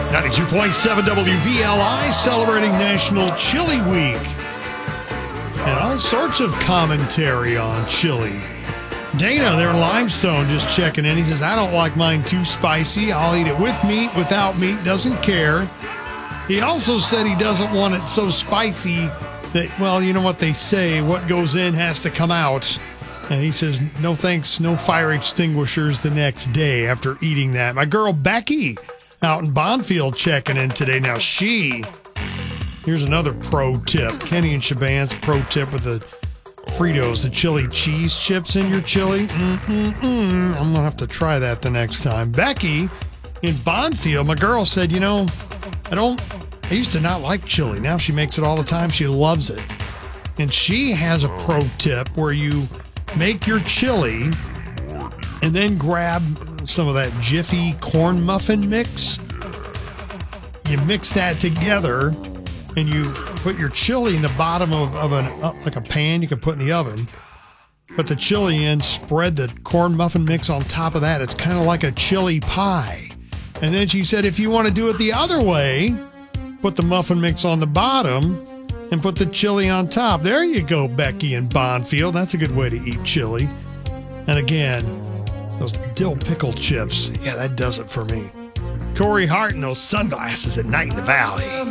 92.7 WVLI celebrating National Chili Week. And all sorts of commentary on chili. Dana there in Limestone just checking in. He says, I don't like mine too spicy. I'll eat it with meat, without meat, doesn't care. He also said he doesn't want it so spicy that, well, you know what they say, what goes in has to come out. And he says, no thanks, no fire extinguishers the next day after eating that. My girl Becky out in Bonfield checking in today. Now here's another pro tip. Kenny and Shaban's pro tip with the Fritos, the chili cheese chips in your chili. I'm going to have to try that the next time. Becky in Bonfield, my girl said, I used to not like chili. Now she makes it all the time. She loves it. And she has a pro tip where you make your chili and then grab some of that Jiffy corn muffin mix. You mix that together and you put your chili in the bottom of like a pan you can put in the oven. Put the chili in, spread the corn muffin mix on top of that. It's kind of like a chili pie. And then she said, if you want to do it the other way, put the muffin mix on the bottom and put the chili on top. There you go, Becky in Bonfield. That's a good way to eat chili. And again, those dill pickle chips. Yeah, that does it for me. Corey Hart and those sunglasses at night in the valley.